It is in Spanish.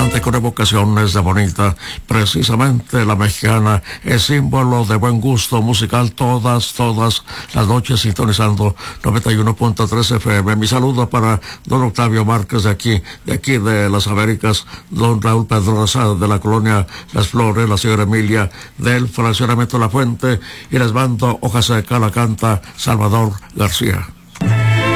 cante con evocaciones de bonita. Precisamente la mexicana es símbolo de buen gusto musical todas las noches, sintonizando 91.3 FM. Mi saludo para don Octavio Márquez de aquí de las Américas, don Raúl Pedrosa de la colonia Las Flores, la señora Emilia del fraccionamiento La Fuente, y les mando Hoja Seca, la canta Salvador García.